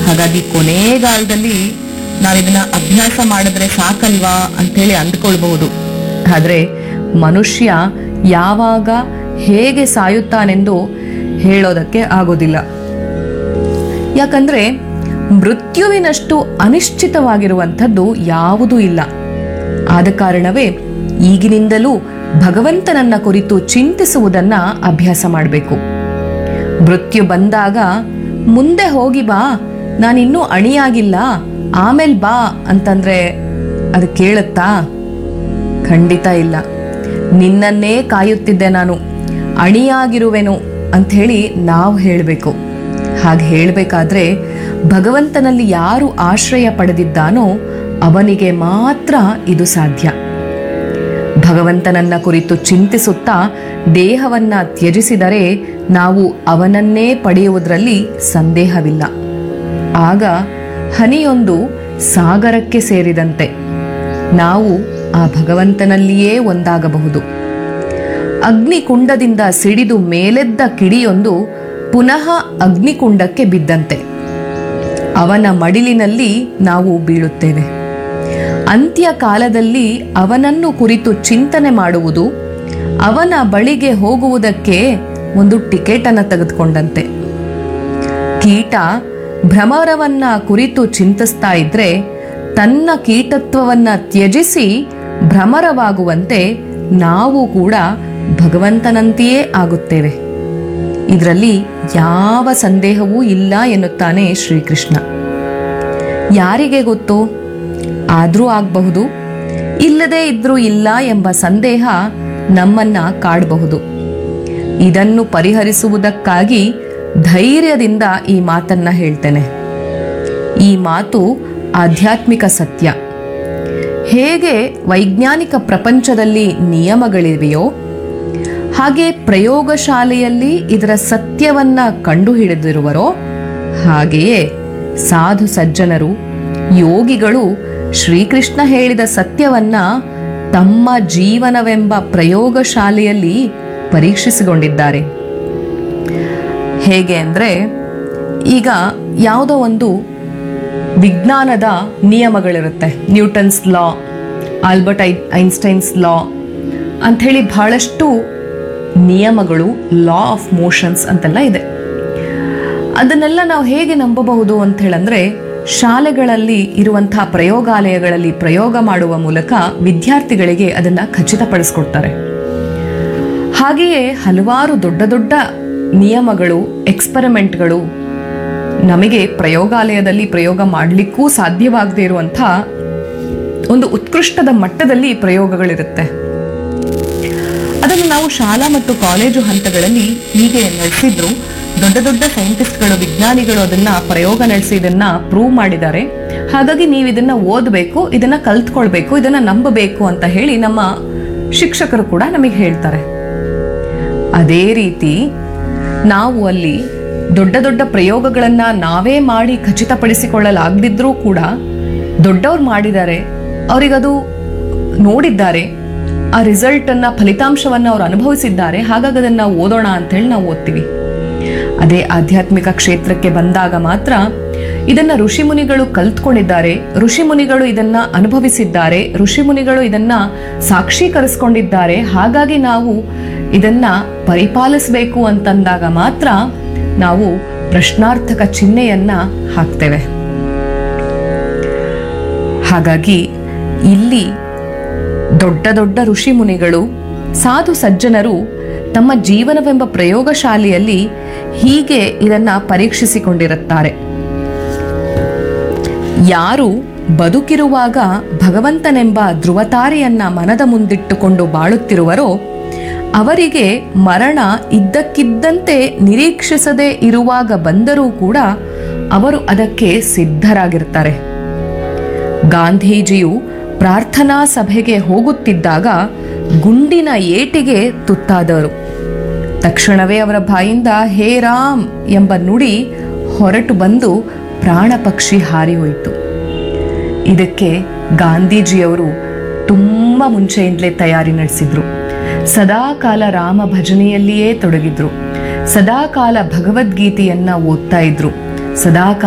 ಹಾಗಾಗಿ ಕೊನೆಗಾಲದಲ್ಲಿ ನಾವಿದನ್ನ ಅಭ್ಯಾಸ ಮಾಡಿದ್ರೆ ಸಾಕಲ್ವಾ ಅಂತೇಳಿ ಅಂದ್ಕೊಳ್ಬಹುದು. ಆದ್ರೆ ಮನುಷ್ಯ ಯಾವಾಗ ಹೇಗೆ ಸಾಯುತ್ತಾನೆಂದು ಹೇಳೋದಕ್ಕೆ ಆಗೋದಿಲ್ಲ. ಯಾಕಂದ್ರೆ ಮೃತ್ಯುವಿನಷ್ಟು ಅನಿಶ್ಚಿತವಾಗಿರುವಂಥದ್ದು ಯಾವುದೂ ಇಲ್ಲ. ಆದ ಕಾರಣವೇ ಈಗಿನಿಂದಲೂ ಭಗವಂತನನ್ನ ಕುರಿತು ಚಿಂತಿಸುವುದನ್ನ ಅಭ್ಯಾಸ ಮಾಡಬೇಕು. ಮೃತ್ಯು ಬಂದಾಗ ಮುಂದೆ ಹೋಗಿ ಬಾ, ನಾನಿನ್ನೂ ಅಣಿಯಾಗಿಲ್ಲ, ಆಮೇಲೆ ಬಾ ಅಂತಂದ್ರೆ ಅದು ಕೇಳುತ್ತಾ? ಖಂಡಿತ ಇಲ್ಲ. ನಿನ್ನನ್ನೇ ಕಾಯುತ್ತಿದ್ದೆ ನಾನು, ಅಣಿಯಾಗಿರುವೆನು ಅಂತ ಹೇಳಿ ನಾವು ಹೇಳಬೇಕು. ಹಾಗೆ ಹೇಳಬೇಕಾದ್ರೆ ಭಗವಂತನಲ್ಲಿ ಯಾರು ಆಶ್ರಯ ಪಡೆದಿದ್ದಾನೋ ಅವನಿಗೆ ಮಾತ್ರ ಇದು ಸಾಧ್ಯ. ಭಗವಂತನನ್ನ ಕುರಿತು ಚಿಂತಿಸುತ್ತಾ ದೇಹವನ್ನ ತ್ಯಜಿಸಿದರೆ ನಾವು ಅವನನ್ನೇ ಪಡೆಯುವುದರಲ್ಲಿ ಸಂದೇಹವಿಲ್ಲ. ಆಗ ಹನಿಯೊಂದು ಸಾಗರಕ್ಕೆ ಸೇರಿದಂತೆ ನಾವು ಆ ಭಗವಂತನಲ್ಲಿಯೇ ಒಂದಾಗಬಹುದು. ಅಗ್ನಿಕುಂಡದಿಂದ ಸಿಡಿದು ಮೇಲೆದ್ದ ಕಿಡಿಯೊಂದು ಪುನಃ ಅಗ್ನಿಕುಂಡಕ್ಕೆ ಬಿದ್ದಂತೆ ಅವನ ಮಡಿಲಿನಲ್ಲಿ ನಾವು ಬೀಳುತ್ತೇವೆ. ಅಂತ್ಯಕಾಲದಲ್ಲಿ ಅವನನ್ನು ಕುರಿತು ಚಿಂತನೆ ಮಾಡುವುದು ಅವನ ಬಳಿಗೆ ಹೋಗುವುದಕ್ಕೆ ಒಂದು ಟಿಕೆಟ್ ಅನ್ನು ತೆಗೆದುಕೊಂಡಂತೆ. ಕೀಟ ಭ್ರಮರವನ್ನ ಕುರಿತು ಚಿಂತಿಸ್ತಾ ಇದ್ರೆ ತನ್ನ ಕೀಟತ್ವವನ್ನ ತ್ಯಜಿಸಿ ಭ್ರಮರವಾಗುವಂತೆ ನಾವು ಕೂಡ ಭಗವಂತನಂತೆಯೇ ಆಗುತ್ತೇವೆ. ಇದರಲ್ಲಿ ಯಾವ ಸಂದೇಹವೂ ಇಲ್ಲ ಎನ್ನುತ್ತಾನೆ ಶ್ರೀಕೃಷ್ಣ. ಯಾರಿಗೆ ಗೊತ್ತು? ಆದ್ರೂ ಆಗಬಹುದು, ಇಲ್ಲದೇ ಇದ್ರೂ ಇಲ್ಲ ಎಂಬ ಸಂದೇಹ ನಮ್ಮನ್ನ ಕಾಡಬಹುದು. ಇದನ್ನು ಪರಿಹರಿಸುವುದಕ್ಕಾಗಿ ಧೈರ್ಯದಿಂದ ಈ ಮಾತನ್ನ ಹೇಳ್ತೇನೆ. ಈ ಮಾತು ಆಧ್ಯಾತ್ಮಿಕ ಸತ್ಯ. ಹೇಗೆ ವೈಜ್ಞಾನಿಕ ಪ್ರಪಂಚದಲ್ಲಿ ನಿಯಮಗಳಿವೆಯೋ ಹಾಗೆ ಪ್ರಯೋಗಶಾಲೆಯಲ್ಲಿ ಇದರ ಸತ್ಯವನ್ನ ಕಂಡುಹಿಡಿದಿರುವರೋ ಹಾಗೆಯೇ ಸಾಧು ಸಜ್ಜನರು, ಯೋಗಿಗಳು ಶ್ರೀಕೃಷ್ಣ ಹೇಳಿದ ಸತ್ಯವನ್ನ ತಮ್ಮ ಜೀವನವೆಂಬ ಪ್ರಯೋಗಶಾಲೆಯಲ್ಲಿ ಪರೀಕ್ಷಿಸಿಕೊಂಡಿದ್ದಾರೆ. ಹೇಗೆ ಅಂದ್ರೆ, ಈಗ ಯಾವುದೋ ಒಂದು ವಿಜ್ಞಾನದ ನಿಯಮಗಳಿರುತ್ತೆ. ನ್ಯೂಟನ್ಸ್ ಲಾ, ಆಲ್ಬರ್ಟ್ ಐನ್ಸ್ಟೈನ್ಸ್ ಲಾ ಅಂಥೇಳಿ ಬಹಳಷ್ಟು ನಿಯಮಗಳು, ಲಾ ಆಫ್ ಮೋಷನ್ಸ್ ಅಂತೆಲ್ಲ ಇದೆ. ಅದನ್ನೆಲ್ಲ ನಾವು ಹೇಗೆ ನಂಬಬಹುದು ಅಂತ ಹೇಳಂದ್ರೆ, ಶಾಲೆಗಳಲ್ಲಿ ಇರುವಂತಹ ಪ್ರಯೋಗಾಲಯಗಳಲ್ಲಿ ಪ್ರಯೋಗ ಮಾಡುವ ಮೂಲಕ ವಿದ್ಯಾರ್ಥಿಗಳಿಗೆ ಅದನ್ನ ಖಚಿತಪಡಿಸ್ಕೊಡ್ತಾರೆ. ಹಾಗೆಯೇ ಹಲವಾರು ದೊಡ್ಡ ದೊಡ್ಡ ನಿಯಮಗಳು, ಎಕ್ಸ್ಪರಿಮೆಂಟ್ಗಳು ನಮಗೆ ಪ್ರಯೋಗಾಲಯದಲ್ಲಿ ಪ್ರಯೋಗ ಮಾಡಲಿಕ್ಕೂ ಸಾಧ್ಯವಾಗದೇ ಇರುವಂಥ ಒಂದು ಉತ್ಕೃಷ್ಟದ ಮಟ್ಟದಲ್ಲಿ ಪ್ರಯೋಗಗಳಿರುತ್ತೆ. ಅದನ್ನು ನಾವು ಶಾಲಾ ಮತ್ತು ಕಾಲೇಜು ಹಂತಗಳಲ್ಲಿ ಹೀಗೆ ನಡೆಸಿದ್ರು. ದೊಡ್ಡ ದೊಡ್ಡ ಸೈಂಟಿಸ್ಟ್ಗಳು, ವಿಜ್ಞಾನಿಗಳು ಅದನ್ನ ಪ್ರಯೋಗ ನಡೆಸಿ ಇದನ್ನ ಪ್ರೂವ್ ಮಾಡಿದ್ದಾರೆ. ಹಾಗಾಗಿ ನೀವು ಇದನ್ನ ಓದಬೇಕು, ಇದನ್ನ ಕಲ್ತ್ಕೊಳ್ಬೇಕು, ಇದನ್ನ ನಂಬಬೇಕು ಅಂತ ಹೇಳಿ ನಮ್ಮ ಶಿಕ್ಷಕರು ಕೂಡ ನಮಗೆ ಹೇಳ್ತಾರೆ. ಅದೇ ರೀತಿ ನಾವು ಅಲ್ಲಿ ದೊಡ್ಡ ದೊಡ್ಡ ಪ್ರಯೋಗಗಳನ್ನ ನಾವೇ ಮಾಡಿ ಖಚಿತಪಡಿಸಿಕೊಳ್ಳಲಾಗದಿದ್ರೂ ಕೂಡ ದೊಡ್ಡವ್ರು ಮಾಡಿದ್ದಾರೆ, ಅವರಿಗದು ನೋಡಿದ್ದಾರೆ, ಆ ರಿಸಲ್ಟ್ ಅನ್ನ, ಫಲಿತಾಂಶವನ್ನ ಅವ್ರು ಅನುಭವಿಸಿದ್ದಾರೆ, ಹಾಗಾಗಿ ಅದನ್ನ ನಾವು ಓದೋಣ ಅಂತ ಹೇಳಿ ನಾವು ಓದ್ತೀವಿ. ಅದೇ ಆಧ್ಯಾತ್ಮಿಕ ಕ್ಷೇತ್ರಕ್ಕೆ ಬಂದಾಗ ಮಾತ್ರ ಇದನ್ನ ಋಷಿಮುನಿಗಳು ಕಲ್ತ್ಕೊಂಡಿದ್ದಾರೆ, ಋಷಿಮುನಿಗಳು ಇದನ್ನ ಅನುಭವಿಸಿದ್ದಾರೆ, ಋಷಿಮುನಿಗಳು ಇದನ್ನ ಸಾಕ್ಷೀಕರಿಸಿಕೊಂಡಿದ್ದಾರೆ, ಹಾಗಾಗಿ ನಾವು ಇದನ್ನ ಪರಿಪಾಲಿಸಬೇಕು ಅಂತಂದಾಗ ಮಾತ್ರ ನಾವು ಪ್ರಶ್ನಾರ್ಥಕ ಚಿಹ್ನೆಯನ್ನ ಹಾಕ್ತೇವೆ. ಹಾಗಾಗಿ ಇಲ್ಲಿ ದೊಡ್ಡ ದೊಡ್ಡ ಋಷಿ ಮುನಿಗಳು, ಸಾಧು ಸಜ್ಜನರು ತಮ್ಮ ಜೀವನವೆಂಬ ಪ್ರಯೋಗಶಾಲೆಯಲ್ಲಿ ಹೀಗೆ ಇದನ್ನ ಪರೀಕ್ಷಿಸಿಕೊಂಡಿರುತ್ತಾರೆ. ಯಾರು ಬದುಕಿರುವಾಗ ಭಗವಂತನೆಂಬ ಧ್ರುವತಾರೆಯನ್ನ ಮನದ ಮುಂದಿಟ್ಟುಕೊಂಡು ಬಾಳುತ್ತಿರುವರೋ ಅವರಿಗೆ ಮರಣ ಇದ್ದಕ್ಕಿದ್ದಂತೆ ನಿರೀಕ್ಷಿಸದೇ ಇರುವಾಗ ಬಂದರೂ ಕೂಡ ಅವರು ಅದಕ್ಕೆ ಸಿದ್ಧರಾಗಿರ್ತಾರೆ. ಗಾಂಧೀಜಿಯು ಪ್ರಾರ್ಥನಾ ಸಭೆಗೆ ಹೋಗುತ್ತಿದ್ದಾಗ ಗುಂಡಿನ ಏಟಿಗೆ ತುತ್ತಾದವರು. ತಕ್ಷಣವೇ ಅವರ ಬಾಯಿಂದ ಹೇ ರಾಮ್ ಎಂಬ ನುಡಿ ಹೊರಟು ಬಂದು ಪ್ರಾಣ ಪಕ್ಷಿ ಹಾರಿ ಹೋಯಿತು. ಇದಕ್ಕೆ ಗಾಂಧೀಜಿಯವರು ತುಂಬ ಮುಂಚೆಯಿಂದಲೇ ತಯಾರಿ ನಡೆಸಿದ್ರು. ಸದಾಕಾಲ ರಾಮ ಭಜನೆಯಲ್ಲಿಯೇ ತೊಡಗಿದ್ರು, ಸದಾಕಾಲ ಭಗವದ್ಗೀತೆಯನ್ನ ಓದ್ತಾ ಇದ್ರು, ಸದಾಕಾಲ